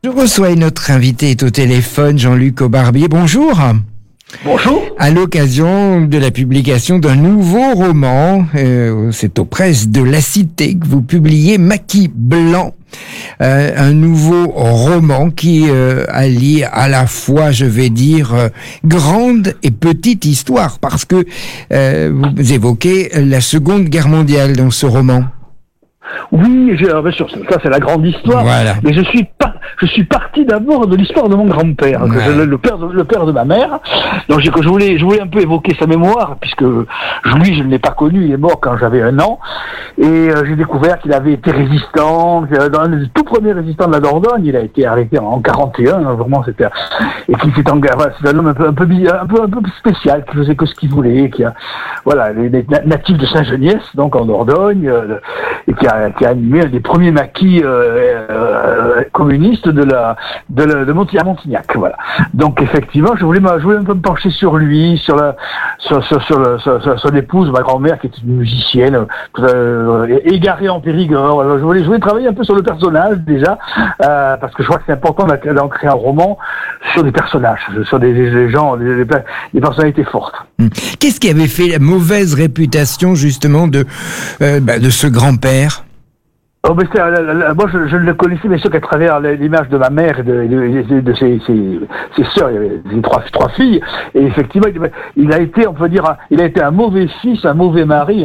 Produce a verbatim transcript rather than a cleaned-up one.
Je reçois notre invité est au téléphone, Jean-Luc Aubarbier. Bonjour. Bonjour. À l'occasion de la publication d'un nouveau roman, euh, c'est aux presses de La Cité que vous publiez Maquis Blanc. Euh, un nouveau roman qui euh, allie à la fois, je vais dire, euh, grande et petite histoire, parce que euh, vous évoquez la Seconde Guerre mondiale dans ce roman. Oui, je, bien sûr, ça c'est la grande histoire. Voilà. Mais je suis pas, je suis parti d'abord de l'histoire de mon grand-père, Ouais. que je- le père, de, le père de ma mère. Donc j'ai- que je voulais, je voulais un peu évoquer sa mémoire, puisque lui je ne l'ai pas connu, il est mort quand j'avais un an, et euh, j'ai découvert qu'il avait été résistant, que dans le tout premier résistant de la Dordogne, il a été arrêté en quarante et un, hein, vraiment c'était, et qu'il s'est engagé. Voilà, c'est un homme un peu, un peu, bi- un peu, un peu spécial, qui faisait que ce qu'il voulait, qui a, voilà, les, les natifs de Saint-Geniès, donc en Dordogne, euh, et qui a, qui a animé un des premiers maquis euh, euh, communistes de la de, la, de Monti- à Montignac, voilà. Donc effectivement, je voulais, me- je voulais un peu me pencher sur lui, sur la sur sur, sur, le, sur, sur son épouse, ma grand-mère, qui est une musicienne, euh, égarée en Périgord. Alors, je voulais, je voulais travailler un peu sur le personnage déjà, euh, parce que je crois que c'est important d'ac- d'ancrer un roman sur des personnages, sur des, des, des gens, des, des, des personnalités fortes. Qu'est-ce qui avait fait la mauvaise réputation justement de, euh, bah, de ce grand-père ? Oh, mais c'est, la, la, la, moi, je, je ne le connaissais, mais sûr qu'à travers l'image de ma mère et de, de, de, de ses, ses, ses sœurs, il y avait ses trois, trois filles, et effectivement, il, il a été, on peut dire, un, il a été un mauvais fils, un mauvais mari,